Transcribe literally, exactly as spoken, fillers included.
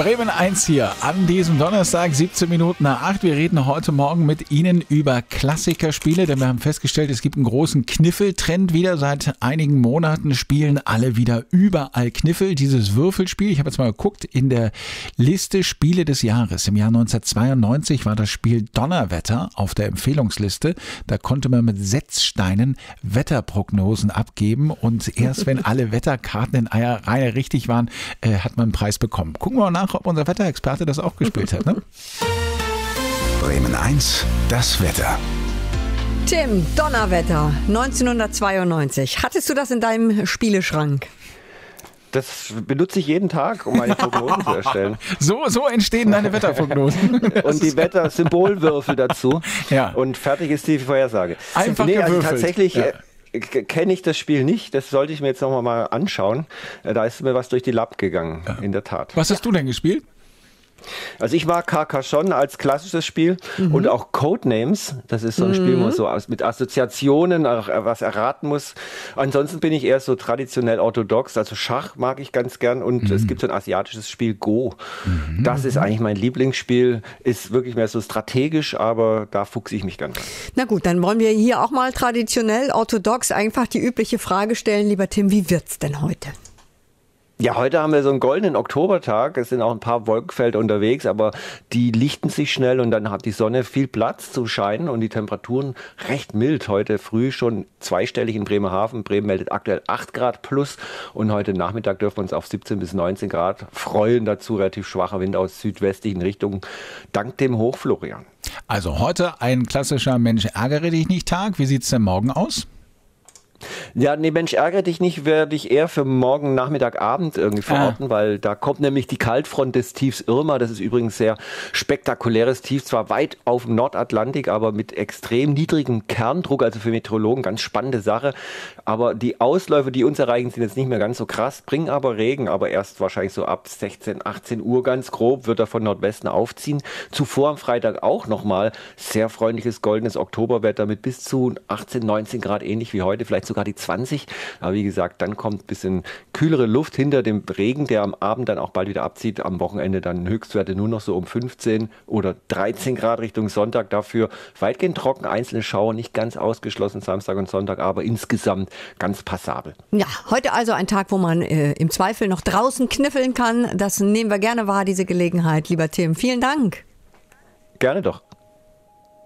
Bremen eins hier an diesem Donnerstag, siebzehn Minuten nach acht. Wir reden heute Morgen mit Ihnen über Klassikerspiele, denn wir haben festgestellt, es gibt einen großen Kniffeltrend wieder. Seit einigen Monaten spielen alle wieder überall Kniffel. Dieses Würfelspiel, ich habe jetzt mal geguckt, in der Liste Spiele des Jahres. Im Jahr neunzehnhundertzweiundneunzig war das Spiel Donnerwetter auf der Empfehlungsliste. Da konnte man mit Setzsteinen Wetterprognosen abgeben und erst wenn alle Wetterkarten in einer Reihe richtig waren, äh, hat man einen Preis bekommen. Gucken wir mal nach, ob unser Wetterexperte das auch gespielt hat. Ne? Bremen eins, das Wetter. Tim, Donnerwetter, neunzehnhundertzweiundneunzig. Hattest du das in deinem Spieleschrank? Das benutze ich jeden Tag, um meine Prognosen zu erstellen. So, so entstehen deine Wetterprognosen. Und die Wetter-Symbolwürfel dazu. Ja. Und fertig ist die Vorhersage. Einfach nee, also gewürfelt. tatsächlich Ja. äh, kenne ich das Spiel nicht. Das sollte ich mir jetzt noch mal anschauen. Äh, da ist mir was durch die Lapp gegangen, ja. In der Tat. Was hast du denn gespielt? Also ich mag Carcassonne als klassisches Spiel mhm. und auch Codenames. Das ist so ein mhm. Spiel, wo man so mit Assoziationen auch was erraten muss. Ansonsten bin ich eher so traditionell orthodox. Also Schach mag ich ganz gern und mhm. es gibt so ein asiatisches Spiel Go. Mhm. Das ist eigentlich mein Lieblingsspiel. Ist wirklich mehr so strategisch, aber da fuchse ich mich ganz rein. Na gut, dann wollen wir hier auch mal traditionell orthodox einfach die übliche Frage stellen. Lieber Tim, wie wird's denn heute? Ja, heute haben wir so einen goldenen Oktobertag. Es sind auch ein paar Wolkenfelder unterwegs, aber die lichten sich schnell und dann hat die Sonne viel Platz zu scheinen und die Temperaturen recht mild. Heute früh schon zweistellig in Bremerhaven. Bremen meldet aktuell acht Grad plus und heute Nachmittag dürfen wir uns auf siebzehn bis neunzehn Grad freuen. Dazu relativ schwacher Wind aus südwestlichen Richtungen, dank dem Hochflorian. Also heute ein klassischer Mensch ärgere dich nicht Tag. Wie sieht's denn morgen aus? Ja, nee, Mensch, ärgere dich nicht, werde ich eher für morgen Nachmittag, Abend irgendwie verorten, ah. weil da kommt nämlich die Kaltfront des Tiefs Irma. Das ist übrigens sehr spektakuläres Tief, zwar weit auf dem Nordatlantik, aber mit extrem niedrigem Kerndruck, also für Meteorologen ganz spannende Sache. Aber die Ausläufe, die uns erreichen, sind jetzt nicht mehr ganz so krass, bringen aber Regen, aber erst wahrscheinlich so ab sechzehn, achtzehn Uhr ganz grob, wird er von Nordwesten aufziehen. Zuvor am Freitag auch nochmal sehr freundliches goldenes Oktoberwetter mit bis zu achtzehn, neunzehn Grad, ähnlich wie heute, vielleicht sogar die zwanzig. Aber wie gesagt, dann kommt ein bisschen kühlere Luft hinter dem Regen, der am Abend dann auch bald wieder abzieht. Am Wochenende dann Höchstwerte nur noch so um fünfzehn oder dreizehn Grad Richtung Sonntag. Dafür weitgehend trocken, einzelne Schauer nicht ganz ausgeschlossen, Samstag und Sonntag, aber insgesamt ganz passabel. Ja, heute also ein Tag, wo man äh, im Zweifel noch draußen kniffeln kann. Das nehmen wir gerne wahr, diese Gelegenheit, lieber Tim. Vielen Dank. Gerne doch.